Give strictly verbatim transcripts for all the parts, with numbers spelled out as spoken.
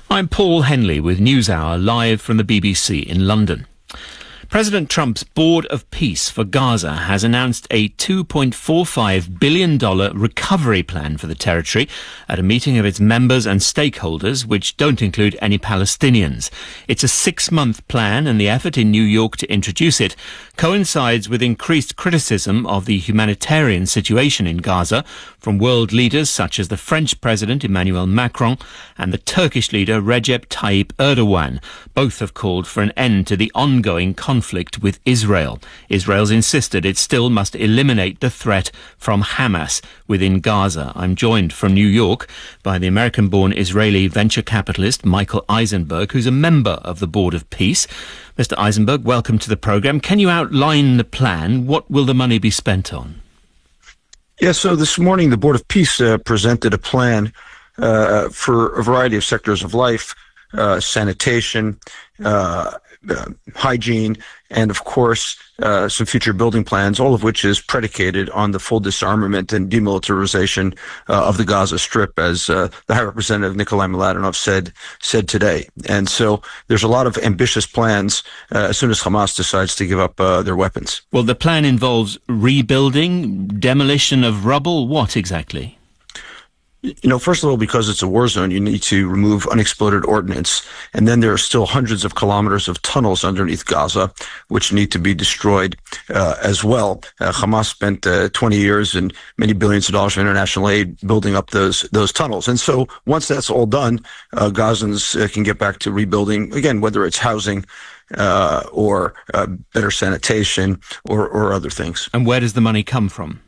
I'm Paul Henley with NewsHour, live from the B B C in London. President Trump's Board of Peace for Gaza has announced a two point four five billion dollars recovery plan for the territory at a meeting of its members and stakeholders, which don't include any Palestinians. It's a six-month plan, and the effort in New York to introduce it coincides with increased criticism of the humanitarian situation in Gaza from world leaders such as the French President Emmanuel Macron and the Turkish leader Recep Tayyip Erdogan. Both have called for an end to the ongoing conflict with Israel. Israel's insisted it still must eliminate the threat from Hamas within Gaza. I'm joined from New York by the American-born Israeli venture capitalist Michael Eisenberg, who's a member of the Board of Peace. Mister Eisenberg, welcome to the programme. Can you outline the plan? What will the money be spent on? Yeah, so this morning the Board of Peace uh, presented a plan uh, for a variety of sectors of life, uh, sanitation, uh, uh, hygiene, and of course uh, some future building plans, all of which is predicated on the full disarmament and demilitarization uh, of the Gaza Strip, as uh, the High Representative Nikolai Mladenov said said today. And so there's a lot of ambitious plans uh, as soon as Hamas decides to give up uh, their weapons. Well, the plan involves rebuilding, demolition of rubble. What exactly? You know, first of all, because it's a war zone, you need to remove unexploded ordnance. And then there are still hundreds of kilometers of tunnels underneath Gaza, which need to be destroyed uh, as well. Uh, Hamas spent uh, twenty years and many billions of dollars of international aid building up those those tunnels. And so once that's all done, uh, Gazans uh, can get back to rebuilding, again, whether it's housing uh, or uh, better sanitation or, or other things. And where does the money come from?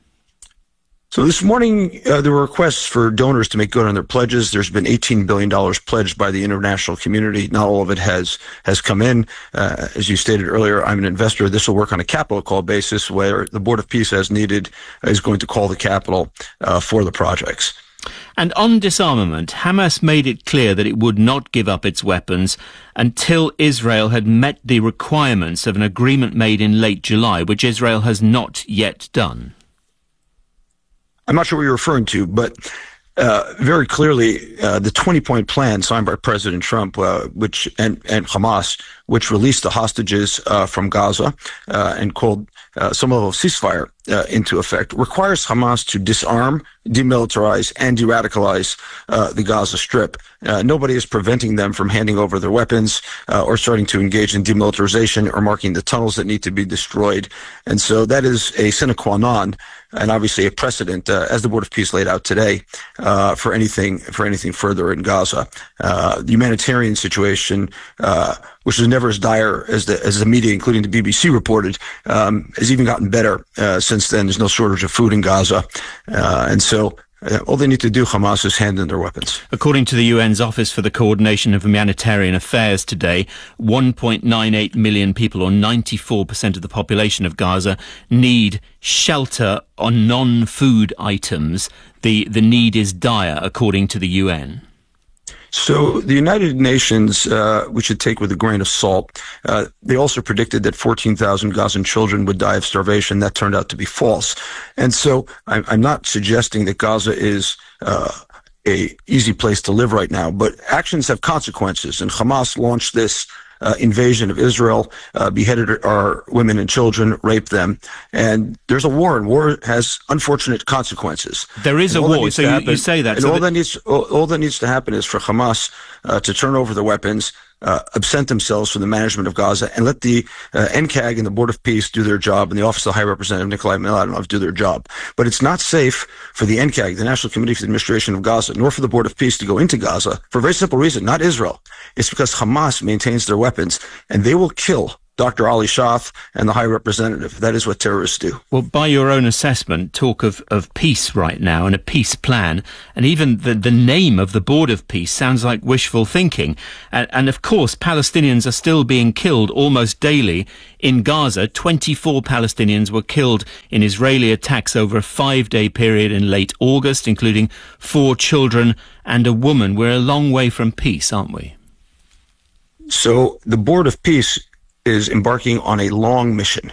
So this morning, uh, there were requests for donors to make good on their pledges. There's been eighteen billion dollars pledged by the international community. Not all of it has has come in. Uh, as you stated earlier, I'm an investor. This will work on a capital call basis, where the Board of Peace, as needed, is going to call the capital uh, for the projects. And on disarmament, Hamas made it clear that it would not give up its weapons until Israel had met the requirements of an agreement made in late July, which Israel has not yet done. I'm not sure what you're referring to, but uh, very clearly, uh, the twenty-point plan signed by President Trump, uh, which and, and Hamas, which released the hostages uh, from Gaza uh, and called uh, some level of ceasefire uh, into effect, requires Hamas to disarm, demilitarize, and de-radicalize uh, the Gaza Strip. Uh, nobody is preventing them from handing over their weapons uh, or starting to engage in demilitarization or marking the tunnels that need to be destroyed. And so that is a sine qua non, and obviously a precedent, uh, as the Board of Peace laid out today, uh, for anything for anything further in Gaza. Uh, the humanitarian situation, uh, which was never as dire as the as the media, including the B B C, reported, um, has even gotten better uh, since then. There's no shortage of food in Gaza, uh, and so Uh, all they need to do, Hamas, is hand in their weapons. According to the U N's Office for the Coordination of Humanitarian Affairs today, one point nine eight million people, or ninety-four percent of the population of Gaza, need shelter on non-food items. The, the need is dire, according to the U N. So the United Nations, uh, we should take with a grain of salt. Uh, they also predicted that fourteen thousand Gazan children would die of starvation. That turned out to be false. And so I'm, I'm not suggesting that Gaza is uh, a easy place to live right now, but actions have consequences. And Hamas launched this Uh, invasion of Israel, uh, beheaded our women and children, raped them, and there's a war, and war has unfortunate consequences. There is and a war, so you, you say that. And so all that, that needs all, all that needs to happen is for Hamas uh, to turn over their weapons, uh, absent themselves from the management of Gaza, and let the uh, N C A G and the Board of Peace do their job, and the Office of the High Representative Nikolai Mladenov do their job. But it's not safe for the N C A G, the National Committee for the Administration of Gaza, nor for the Board of Peace to go into Gaza for a very simple reason, not Israel. It's because Hamas maintains their weapons, and they will kill Doctor Ali Shath and the High Representative. That is what terrorists do. Well, by your own assessment, talk of, of peace right now and a peace plan, and even the, the name of the Board of Peace sounds like wishful thinking. And, and of course, Palestinians are still being killed almost daily. In Gaza, twenty-four Palestinians were killed in Israeli attacks over a five-day period in late August, including four children and a woman. We're a long way from peace, aren't we? So the Board of Peace is embarking on a long mission.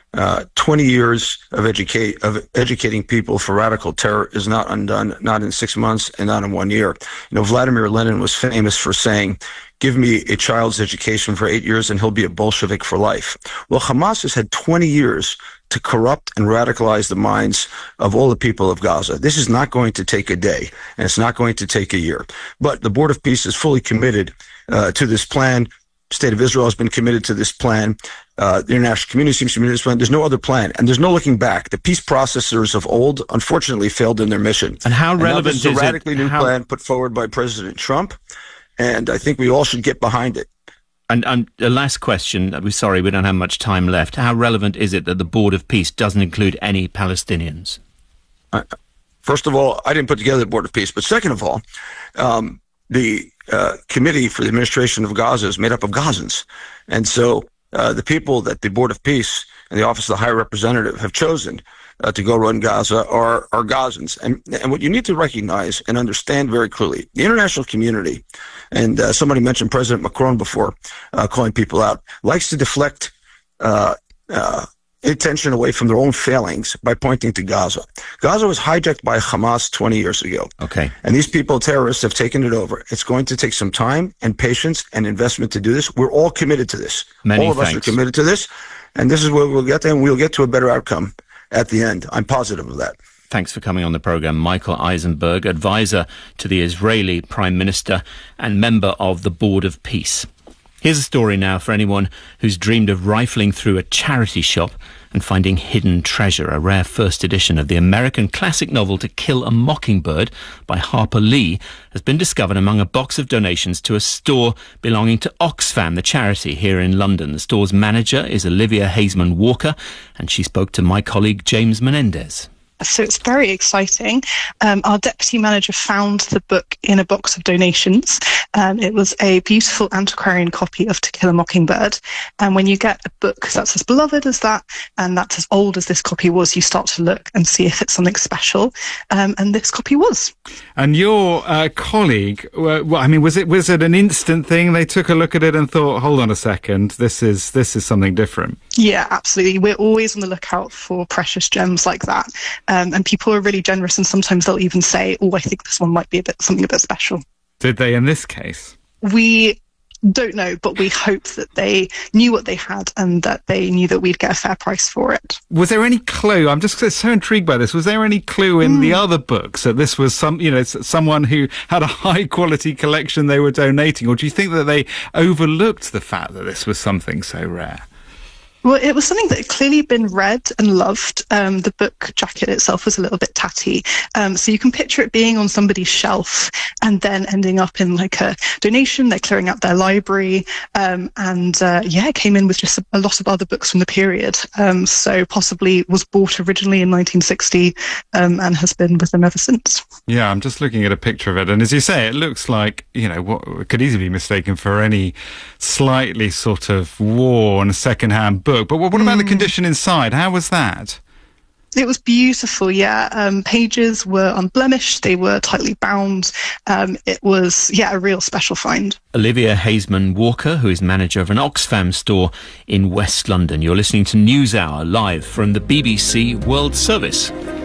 Uh, twenty years of educate of educating people for radical terror is not undone, not in six months and not in one year. You know, Vladimir Lenin was famous for saying, "Give me a child's education for eight years and he'll be a Bolshevik for life." Well, Hamas has had twenty years to corrupt and radicalize the minds of all the people of Gaza. This is not going to take a day, and it's not going to take a year. But the Board of Peace is fully committed uh, to this plan. State of Israel has been committed to this plan. Uh, the international community seems to be committed to this plan. There's no other plan, and there's no looking back. The peace processors of old, unfortunately, failed in their mission. And how relevant and now this is a is radically it? new How... plan put forward by President Trump, and I think we all should get behind it. And, and the last question, we're sorry, we don't have much time left. How relevant is it that the Board of Peace doesn't include any Palestinians? Uh, first of all, I didn't put together the Board of Peace, but second of all, um, the uh, Committee for the Administration of Gaza is made up of Gazans. And so uh, the people that the Board of Peace and the Office of the High Representative have chosen uh, to go run Gaza are, are Gazans. And, and what you need to recognize and understand very clearly, the international community, and uh, somebody mentioned President Macron before, uh, calling people out, likes to deflect uh, uh, attention away from their own failings by pointing to Gaza. Gaza was hijacked by Hamas twenty years ago. Okay. And these people, terrorists, have taken it over. It's going to take some time and patience and investment to do this. We're all committed to this. Many all of thanks. us are committed to this. And this is where we'll get there, and we'll get to a better outcome at the end. I'm positive of that. Thanks for coming on the programme. Michael Eisenberg, advisor to the Israeli Prime Minister and member of the Board of Peace. Here's a story now for anyone who's dreamed of rifling through a charity shop and finding hidden treasure. A rare first edition of the American classic novel To Kill a Mockingbird by Harper Lee has been discovered among a box of donations to a store belonging to Oxfam, the charity here in London. The store's manager is Olivia Hazeman Walker, and she spoke to my colleague James Menendez. So it's very exciting. Um, our deputy manager found the book in a box of donations. Um, it was a beautiful antiquarian copy of To Kill a Mockingbird. And when you get a book that's as beloved as that, and that's as old as this copy was, you start to look and see if it's something special. Um, and this copy was. And your uh, colleague, uh, well, I mean, was it was it an instant thing? They took a look at it and thought, hold on a second, this is this is something different. Yeah, absolutely. We're always on the lookout for precious gems like that. Um, and people are really generous, and sometimes they'll even say, oh, I think this one might be a bit something a bit special. Did they in this case? We don't know, but we hope that they knew what they had and that they knew that we'd get a fair price for it. So any clue? I'm just so intrigued by this. Was there any clue in mm. the other books that this was some, you know, someone who had a high quality collection they were donating, or do you think that they overlooked the fact that this was something so rare? Well, it was something that had clearly been read and loved. Um, the book jacket itself was a little bit tatty. Um, so you can picture it being on somebody's shelf and then ending up in like a donation. They're clearing out their library. Um, and uh, yeah, it came in with just a, a lot of other books from the period. Um, so possibly was bought originally in nineteen sixty um, and has been with them ever since. Yeah, I'm just looking at a picture of it. And as you say, it looks like, you know, what could easily be mistaken for any slightly sort of worn second-hand book. But what about mm. the condition inside? How was that? It was beautiful, yeah. Um, pages were unblemished. They were tightly bound. Um, it was, yeah, a real special find. Olivia Hazeman Walker, who is manager of an Oxfam store in West London. You're listening to NewsHour live from the B B C World Service.